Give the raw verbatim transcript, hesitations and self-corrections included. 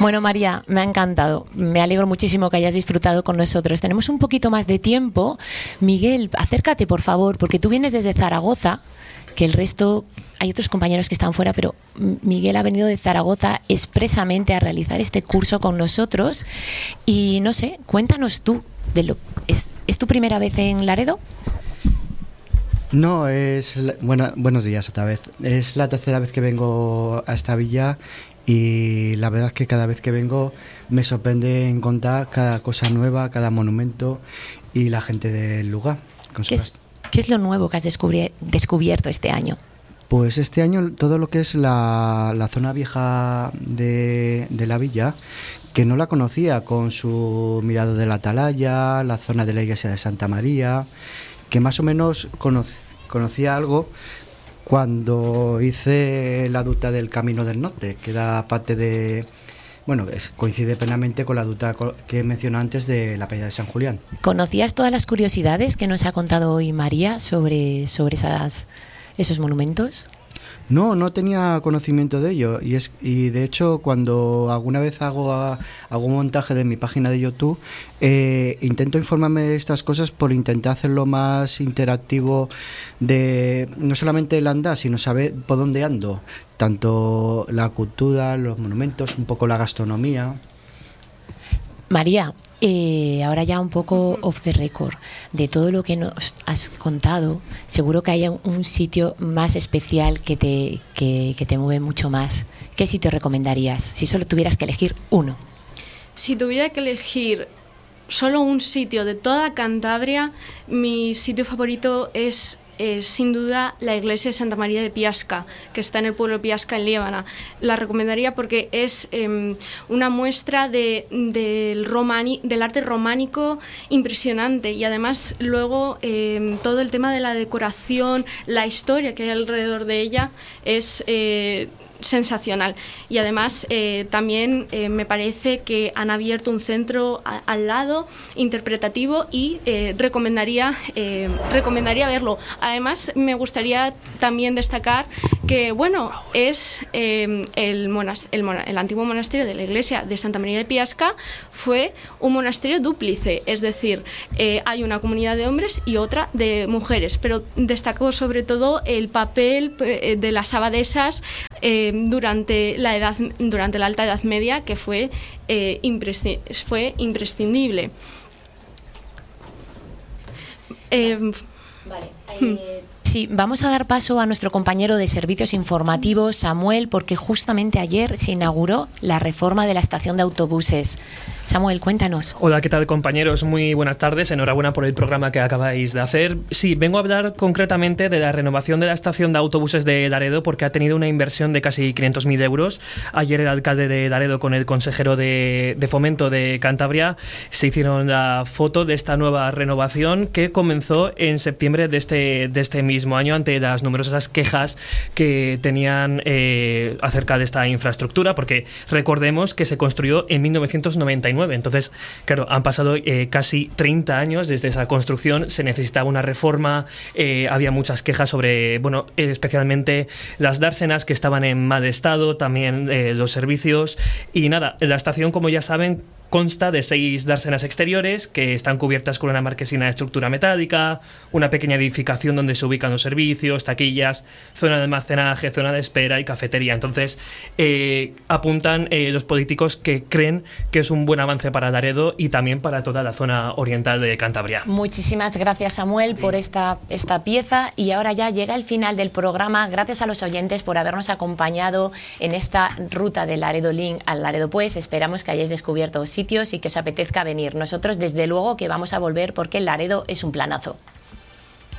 Bueno, María, me ha encantado. Me alegro muchísimo que hayas disfrutado con nosotros. Tenemos un poquito más de tiempo. Miguel, acércate, por favor, porque tú vienes desde Zaragoza, que el resto... Hay otros compañeros que están fuera, pero Miguel ha venido de Zaragoza expresamente a realizar este curso con nosotros. Y no sé, cuéntanos tú, de lo, ¿es, ¿es tu primera vez en Laredo? No, es... la- Bueno, buenos días otra vez. Es la tercera vez que vengo a esta villa y la verdad es que cada vez que vengo me sorprende encontrar cada cosa nueva, cada monumento y la gente del lugar. con ¿Qué sus- es, qué es lo nuevo que has descubri- descubierto este año? Pues este año todo lo que es la, la zona vieja de, de la villa, que no la conocía, con su mirador de la Atalaya, la zona de la iglesia de Santa María, que más o menos conoc- conocía algo cuando hice la duta del Camino del Norte, que da parte de... Bueno, es- coincide plenamente con la duta co- que mencioné antes de la playa de San Julián. ¿Conocías todas las curiosidades que nos ha contado hoy María sobre, sobre esas, esos monumentos? No, no tenía conocimiento de ello y es y de hecho cuando alguna vez hago a- hago un montaje de mi página de YouTube eh, intento informarme de estas cosas por intentar hacerlo más interactivo, de no solamente el andar sino saber por dónde ando, tanto la cultura, los monumentos, un poco la gastronomía. María, eh, ahora ya un poco off the record, de todo lo que nos has contado, seguro que hay un sitio más especial que te, que, que te mueve mucho más. ¿Qué sitio recomendarías si solo tuvieras que elegir uno? Si tuviera que elegir solo un sitio de toda Cantabria, mi sitio favorito es eh, sin duda la iglesia de Santa María de Piasca, que está en el pueblo de Piasca, en Liébana. La recomendaría porque es eh, una muestra de, del, romani, del arte románico impresionante, y además luego eh, todo el tema de la decoración, la historia que hay alrededor de ella es... Eh, sensacional. Y además eh, también eh, me parece que han abierto un centro a, al lado interpretativo y eh, recomendaría eh, recomendaría verlo. Además me gustaría también destacar que bueno es eh, el, monas, el, mona, el antiguo monasterio de la iglesia de Santa María de Piasca fue un monasterio dúplice, es decir, eh, hay una comunidad de hombres y otra de mujeres, pero destacó sobre todo el papel eh, de las abadesas eh, durante la edad durante la Alta Edad Media, que fue eh, impresci- fue imprescindible. Eh, Vale. Eh, sí, vamos a dar paso a nuestro compañero de servicios informativos, Samuel, porque justamente ayer se inauguró la reforma de la estación de autobuses. Samuel, cuéntanos. Hola, ¿qué tal, compañeros? Muy buenas tardes. Enhorabuena por el programa que acabáis de hacer. Sí, vengo a hablar concretamente de la renovación de la estación de autobuses de Laredo, porque ha tenido una inversión de casi quinientos mil euros. Ayer el alcalde de Laredo con el consejero de, de Fomento de Cantabria se hicieron la foto de esta nueva renovación que comenzó en septiembre de este, de este mismo año, ante las numerosas quejas que tenían eh, acerca de esta infraestructura, porque recordemos que se construyó en mil novecientos noventa y nueve. Entonces, claro, han pasado eh, casi treinta años desde esa construcción, se necesitaba una reforma, eh, había muchas quejas sobre, bueno, eh, especialmente las dársenas que estaban en mal estado, también eh, los servicios, y nada, la estación, como ya saben, consta de seis dársenas exteriores que están cubiertas con una marquesina de estructura metálica, una pequeña edificación donde se ubican los servicios, taquillas, zona de almacenaje, zona de espera y cafetería. Entonces, eh, apuntan eh, los políticos que creen que es un buen avance para Laredo y también para toda la zona oriental de Cantabria. Muchísimas gracias, Samuel, por esta, esta pieza. Y ahora ya llega el final del programa. Gracias a los oyentes por habernos acompañado en esta ruta de Laredo Link al Laredo Pues. Esperamos que hayáis descubierto sitios y que os apetezca venir. Nosotros, desde luego, que vamos a volver porque Laredo es un planazo.